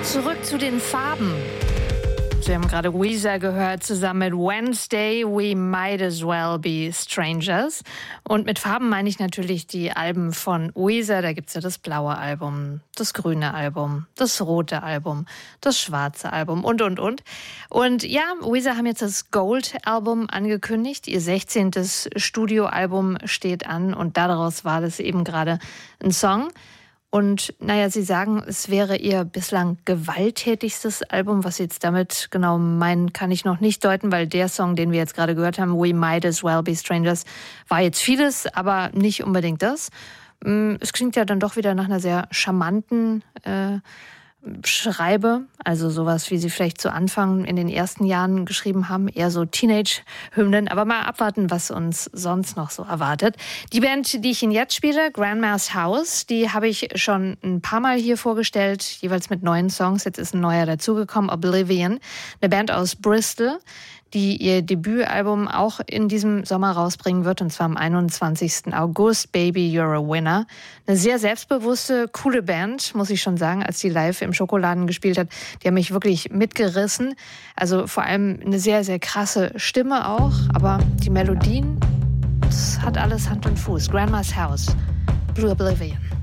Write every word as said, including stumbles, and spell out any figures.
Zurück zu den Farben. Sie haben gerade Weezer gehört, zusammen mit Wednesday, We Might As Well Be Strangers. Und mit Farben meine ich natürlich die Alben von Weezer. Da gibt es ja das blaue Album, das grüne Album, das rote Album, das schwarze Album und, und, und. Und ja, Weezer haben jetzt das Gold-Album angekündigt. Ihr sechzehntes Studioalbum steht an und daraus war das eben gerade ein Song. Und naja, Sie sagen, es wäre Ihr bislang gewalttätigstes Album. Was Sie jetzt damit genau meinen, kann ich noch nicht deuten, weil der Song, den wir jetzt gerade gehört haben, We Might As Well Be Strangers, war jetzt vieles, aber nicht unbedingt das. Es klingt ja dann doch wieder nach einer sehr charmanten äh, Schreibe, also sowas, wie Sie vielleicht zu Anfang in den ersten Jahren geschrieben haben, eher so Teenage-Hymnen, aber mal abwarten, was uns sonst noch so erwartet. Die Band, die ich Ihnen jetzt spiele, Grandma's House, die habe ich schon ein paar Mal hier vorgestellt, jeweils mit neuen Songs. Jetzt ist ein neuer dazugekommen, Oblivion, eine Band aus Bristol, die ihr Debütalbum auch in diesem Sommer rausbringen wird, und zwar am einundzwanzigsten August, Baby, You're a Winner. Eine sehr selbstbewusste, coole Band, muss ich schon sagen, als die live im Schokoladen gespielt hat. Die haben mich wirklich mitgerissen. Also vor allem eine sehr, sehr krasse Stimme auch, aber die Melodien, das hat alles Hand und Fuß. Grandma's House, Blue Oblivion.